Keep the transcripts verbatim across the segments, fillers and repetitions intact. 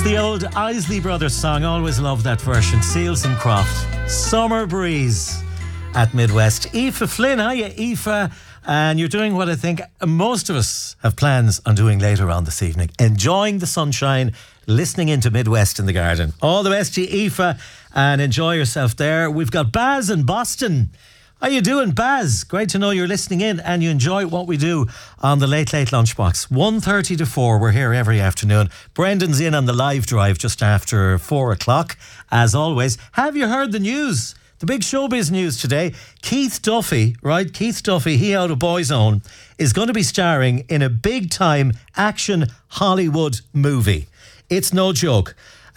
It's the old Isley Brothers song. Always love that version. Seals and Croft. Summer Breeze at Midwest. Aoife Flynn, hiya Aoife. And you're doing what I think most of us have plans on doing later on this evening. Enjoying the sunshine, listening into Midwest in the garden. All the best to you, Aoife, and enjoy yourself there. We've got Baz in Boston. How you doing, Baz? Great to know you're listening in and you enjoy what we do on the Late Late Lunchbox. one thirty to four, we're here every afternoon. Brendan's in on the live drive just after four o'clock, as always. Have you heard the news? The big showbiz news today. Keith Duffy, right? Keith Duffy, he out of Boyzone, is going to be starring in a big-time action Hollywood movie. It's no joke.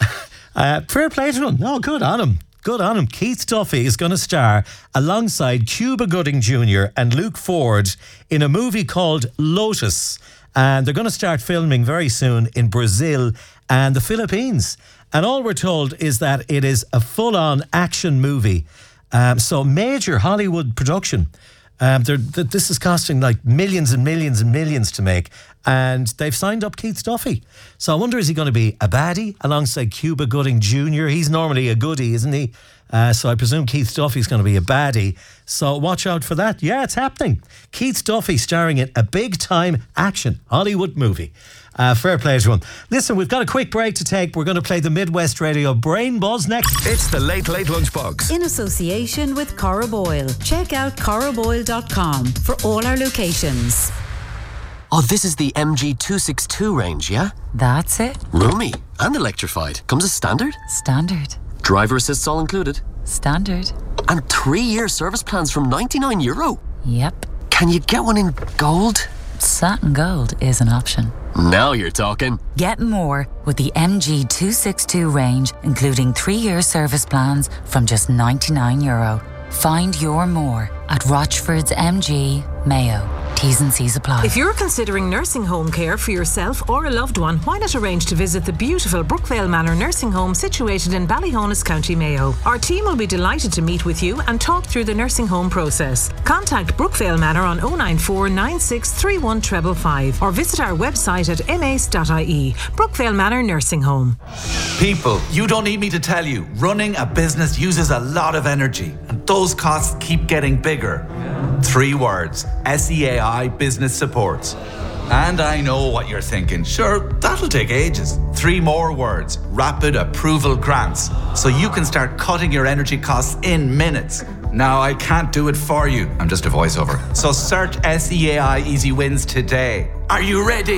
uh, fair play to him. No, good on him. Good on him. Keith Duffy is going to star alongside Cuba Gooding Junior and Luke Ford in a movie called Lotus. And they're going to start filming very soon in Brazil and the Philippines. And all we're told is that it is a full-on action movie. Um, so major Hollywood production. Um, th- this is costing like millions and millions and millions to make. And they've signed up Keith Duffy. So I wonder, is he going to be a baddie alongside Cuba Gooding Junior? He's normally a goodie, isn't he? Uh, so I presume Keith Duffy's going to be a baddie. So watch out for that. Yeah, it's happening. Keith Duffy starring in a big-time action Hollywood movie. Uh, fair play to him. Listen, we've got a quick break to take. We're going to play the Midwest Radio Brain Buzz next. It's the Late Late Lunchbox. In association with Cora Boyle. Check out cora boyle dot com for all our locations. Oh, this is the M G two sixty-two range, yeah? That's it. Roomy and electrified. Comes as standard? Standard. Driver assists all included? Standard. And three-year service plans from ninety-nine euro? Yep. Can you get one in gold? Satin gold is an option. Now you're talking. Get more with the M G two sixty-two range, including three-year service plans from just ninety-nine euro. Find your more at Rochford's M G, Mayo. T's and C's apply. If you're considering nursing home care for yourself or a loved one, why not arrange to visit the beautiful Brookvale Manor nursing home situated in Ballyhonus, County Mayo. Our team will be delighted to meet with you and talk through the nursing home process. Contact Brookvale Manor on oh nine four nine six three one five five or visit our website at m a c e dot i e. Brookvale Manor Nursing Home. People, you don't need me to tell you, running a business uses a lot of energy and those costs keep getting bigger. Three words, S E A I Business Supports. And I know what you're thinking. Sure, that'll take ages. Three more words, Rapid Approval Grants. So you can start cutting your energy costs in minutes. Now, I can't do it for you. I'm just a voiceover. So search S E A I Easy Wins today. Are you ready?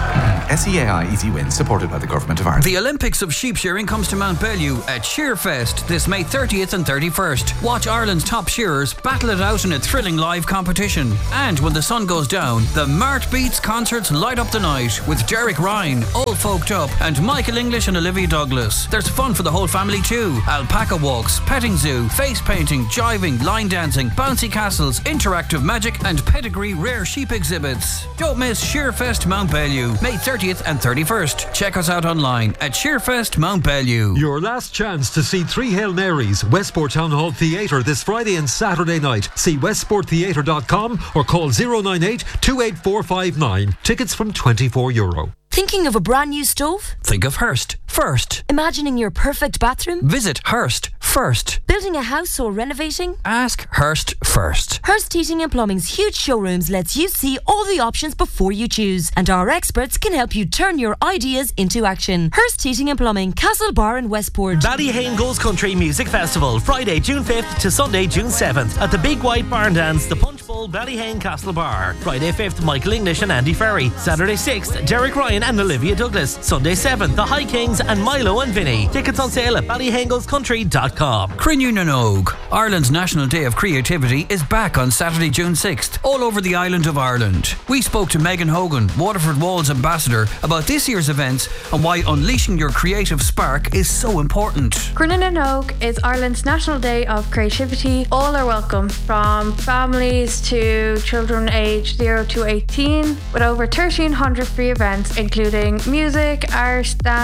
S E A I Easy Wins, supported by the Government of Ireland. The Olympics of sheep shearing comes to Mount Bellew at Shearfest this May thirtieth and thirty-first. Watch Ireland's top shearers battle it out in a thrilling live competition. And when the sun goes down, the Mart Beats concerts light up the night with Derek Ryan, All Folked Up, and Michael English and Olivia Douglas. There's fun for the whole family too. Alpaca walks, petting zoo, face painting, jiving, line dancing, bouncy castles, interactive magic, and pedigree rare sheep exhibits. Don't miss Shearfest Mount Bellew, May thirtieth and thirty-first. Check us out online at Shearfest Mount Bellew. Your last chance to see Three Hail Marys, Westport Town Hall Theatre this Friday and Saturday night. See westport theatre dot com or call oh nine eight, two eight four five nine. Tickets from twenty-four euro. Thinking of a brand new stove? Think of Hearst first. Imagining your perfect bathroom? Visit Hearst first. Building a house or renovating? Ask Hearst first. Hearst Heating and Plumbing's huge showrooms lets you see all the options before you choose, and our experts can help you turn your ideas into action. Hearst Heating and Plumbing, Castle Bar in Westport. Ballyhane Goes Country Music Festival, Friday, June fifth to Sunday, June seventh at the Big White Barn Dance, the Punch Bowl, Ballyhane Castle Bar. Friday fifth, Michael English and Andy Ferry. Saturday sixth, Derek Ryan and Olivia Douglas. Sunday seventh, the High Kings and Milo and Vinny. Tickets on sale at ballyhane goes country dot com. Crinnew na Nog, Ireland's National Day of Creativity, is back on Saturday, June sixth, all over the island of Ireland. We spoke to Megan Hogan, Waterford Walls ambassador, about this year's events and why unleashing your creative spark is so important. Crinnew na Nog is Ireland's National Day of Creativity. All are welcome, from families to children aged zero to eighteen, with over thirteen hundred free events including music, art, dance, circus,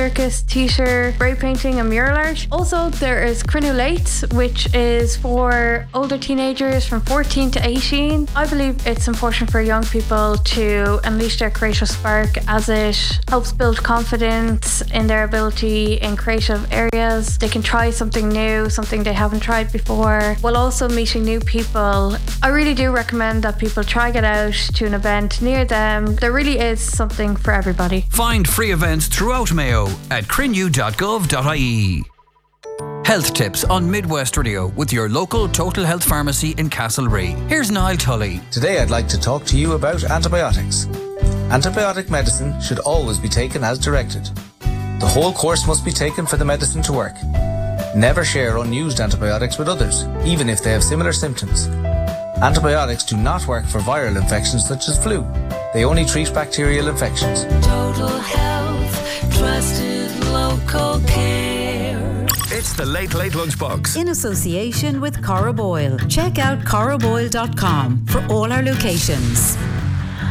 circus, theatre, spray painting and mural art. Also, there is Crinulate, which is for older teenagers from fourteen to eighteen. I believe it's important for young people to unleash their creative spark, as it helps build confidence in their ability in creative areas. They can try something new, something they haven't tried before, while also meeting new people. I really do recommend that people try get out to an event near them. There really is something for everybody. Find free events throughout Mayo at crinew dot gov dot I E. Health tips on Midwest Radio with your local Total Health Pharmacy in Castlerea. Here's Niall Tully. Today I'd like to talk to you about antibiotics. Antibiotic medicine should always be taken as directed. The whole course must be taken for the medicine to work. Never share unused antibiotics with others, even if they have similar symptoms. Antibiotics do not work for viral infections such as flu. They only treat bacterial infections. Total Health, trusted local care. It's the Late Late Lunchbox. In association with Cora Boyle. Check out cora boyle dot com for all our locations.